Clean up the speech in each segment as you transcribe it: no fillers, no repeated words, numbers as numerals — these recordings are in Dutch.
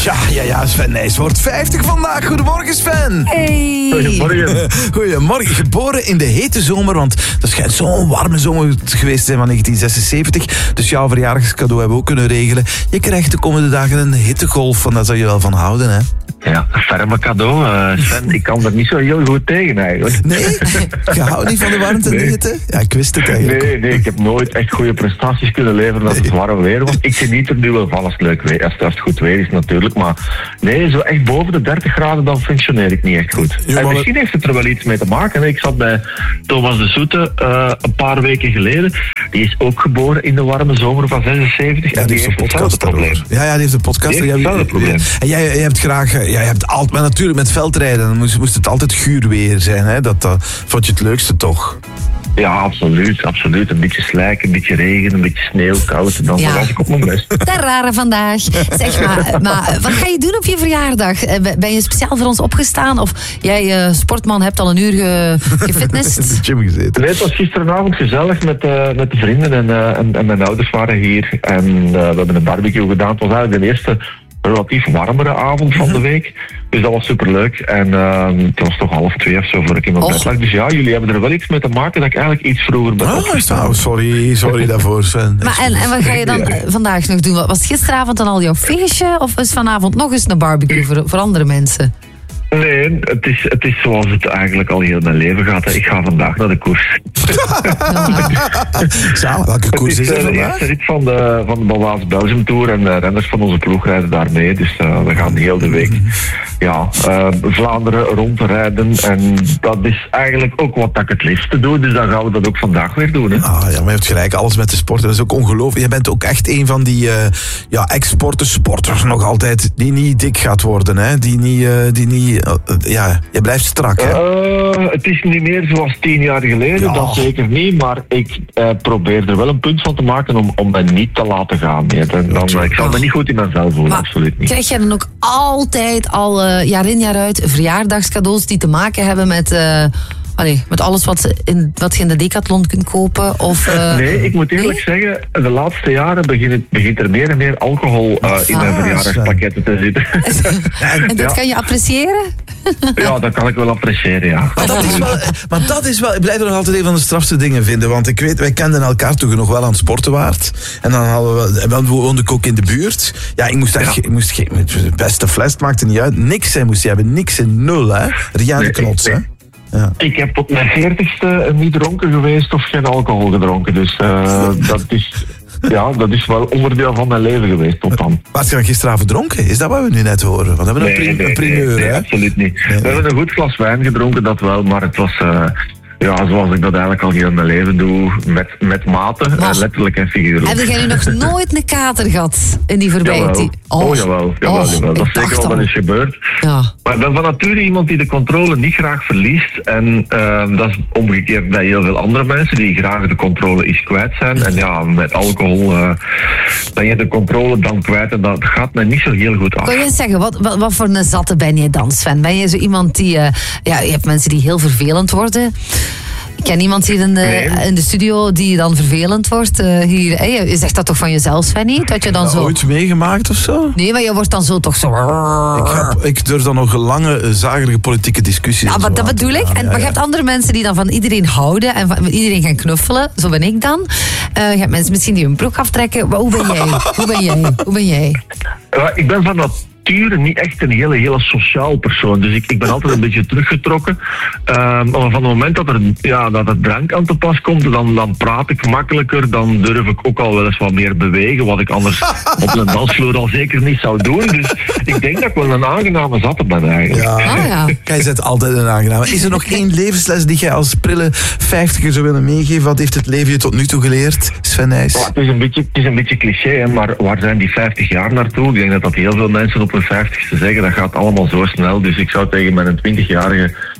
Ja, Sven Nys wordt 50 vandaag. Goedemorgen, Sven. Hey. Goedemorgen. Goedemorgen. Geboren in de hete zomer, want dat schijnt zo'n warme zomer geweest te zijn van 1976. Dus jouw verjaardagscadeau hebben we ook kunnen regelen. Je krijgt de komende dagen een hittegolf, van daar zou je wel van houden, hè? Ja, een ferme cadeau. Sven, ik kan er niet zo heel goed tegen eigenlijk. Nee? Je houdt niet van de warmte en de hitte? Ja, ik wist het eigenlijk. Nee, ik heb nooit echt goede prestaties kunnen leveren als het warm weer was. Ik geniet er nu wel van als het leuk weer, als het goed weer is natuurlijk. Maar nee, zo echt boven de 30 graden, dan functioneer ik niet echt goed. Ja, en misschien heeft het er wel iets mee te maken. Ik zat bij Thomas de Soete een paar weken geleden. Die is ook geboren in de warme zomer van 76. Ja, en die heeft hetzelfde probleem. Ja, die heeft een podcast. Die heeft hetzelfde probleem. En jij hebt graag... Ja, je hebt altijd, maar natuurlijk met veldrijden, dan moest het altijd guur weer zijn. Hè? Dat vond je het leukste toch? Ja, absoluut. Een beetje slijk, een beetje regen, een beetje sneeuw, koud. Dan was ik op mijn best. De rare vandaag. Zeg maar, wat ga je doen op je verjaardag? Ben je speciaal voor ons opgestaan? Of jij, sportman, hebt al een uur gefitnessd? In de gym gezeten. Nee, het was gisteravond gezellig met de vrienden en mijn ouders waren hier. En we hebben een barbecue gedaan. Het was eigenlijk de eerste relatief warmere avond van de week. Dus dat was superleuk. En het was toch 1:30 of zo voor ik in mijn bed lag. Dus ja, jullie hebben er wel iets mee te maken dat ik eigenlijk iets vroeger ben opgestaan. Sorry daarvoor, Sven. Maar en wat ga je dan vandaag nog doen? Was gisteravond dan al jouw feestje? Of is vanavond nog eens een barbecue voor andere mensen? Nee, het is zoals het eigenlijk al heel mijn leven gaat. Ik ga vandaag naar de koers. Welke koers is er vandaag? Het is de eerste rit van de Baloise Belgium Tour en renners van onze ploeg rijden daar mee. Dus we gaan de hele week Vlaanderen rondrijden. En dat is eigenlijk ook wat ik het liefste doe. Dus dan gaan we dat ook vandaag weer doen. Hè. Maar je hebt gelijk, alles met de sport. Dat is ook ongelooflijk. Je bent ook echt een van die ex-sporters nog altijd, die niet dik gaat worden. Hè? Die niet je blijft strak, hè? Het is niet meer zoals 10 jaar geleden, dat zeker niet. Maar ik probeer er wel een punt van te maken om me niet te laten gaan. Ik zal me niet goed in mezelf voelen, maar absoluut niet. Krijg jij dan ook altijd al jaar in jaar uit verjaardagscadeaus die te maken hebben met alles wat je in de Decathlon kunt kopen? Nee, ik moet eerlijk zeggen, de laatste jaren begint er meer en meer alcohol in mijn verjaardagspakketten te zitten. En dat kan je appreciëren? Ja, dat kan ik wel appreciëren, ja. Maar dat is wel, ik blijf er nog altijd een van de strafste dingen vinden. Want ik weet, wij kenden elkaar toen nog wel aan het sporten waard. En dan woonde ik ook in de buurt. Ja, ik moest geen beste fles, het maakte niet uit. Niks, moest je hebben, niks in nul, hè. Rianne Knots, hè. Ja. Ik heb tot mijn 40ste niet dronken geweest of geen alcohol gedronken. Dus dat is wel onderdeel van mijn leven geweest tot dan. Was je dan gisteravond dronken? Is dat wat we nu net horen? Want we hebben een primeur, hè? Absoluut niet. We hebben een goed glas wijn gedronken, dat wel. Maar het was... zoals ik dat eigenlijk al heel mijn leven doe, met mate, letterlijk en figuurlijk. Heb jij nu nog nooit een kater gehad in die voorbije tijd? Jawel. Dat is zeker wel eens gebeurd. Ja. Maar ik ben van nature iemand die de controle niet graag verliest. En dat is omgekeerd bij heel veel andere mensen die graag de controle eens kwijt zijn. En met alcohol ben je de controle dan kwijt en dat gaat mij niet zo heel goed af. Kan je zeggen, wat voor een zatte ben jij dan, Sven? Ben je zo iemand die... je hebt mensen die heel vervelend worden... Ik ken iemand hier in de studio die dan vervelend wordt. Je zegt dat toch van jezelf, Sven, niet? Dat je dan zo... ooit meegemaakt of zo? Nee, maar je wordt dan zo toch zo... Ik durf dan nog lange, zagerige politieke discussies. Ja, maar dat bedoel ik. Maar je hebt andere mensen die dan van iedereen houden en van iedereen gaan knuffelen. Zo ben ik dan. Je hebt mensen misschien die hun broek aftrekken. Maar hoe ben jij? Ik ben van dat niet echt een hele sociaal persoon. Dus ik ben altijd een beetje teruggetrokken. Maar van het moment dat er drank aan te pas komt, dan praat ik makkelijker. Dan durf ik ook al wel eens wat meer bewegen, wat ik anders op een dansvloer al zeker niet zou doen. Dus ik denk dat ik wel een aangename zatte ben eigenlijk. Ja. Jij bent altijd een aangename. Is er nog één levensles die jij als prille 50er zou willen meegeven? Wat heeft het leven je tot nu toe geleerd, Sven Nys? Het is een beetje cliché, hè, maar waar zijn die 50 jaar naartoe? Ik denk dat heel veel mensen op hun 50ste zeggen, dat gaat allemaal zo snel. Dus ik zou tegen mijn 20-jarige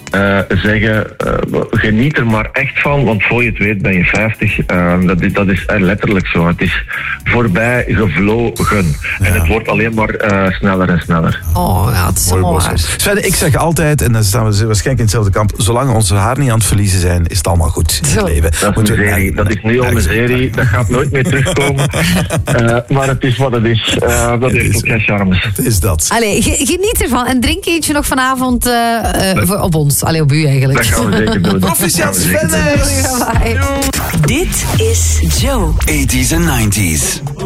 zeggen, geniet er maar echt van, want voor je het weet ben je 50. Dat is letterlijk zo. Het is voorbij gevlogen. Ja. En het wordt alleen maar sneller en sneller. Oh ja, het is zo mooi. Sven, ik zeg altijd, en dan staan we waarschijnlijk in hetzelfde kamp, zolang onze haar niet aan het verliezen zijn, is het allemaal goed in het leven. Dat is een serie. Dat is nu al een serie. Dat gaat nooit meer terugkomen. Maar het is wat het is. Dat heeft ook geen charmes. Het is dat. Allee, geniet ervan. En drink eentje nog vanavond op ons. Allee, op u eigenlijk. Dat gaan we zeker doen. Proficiat Sven! Dit is Joe. 80s and 90s.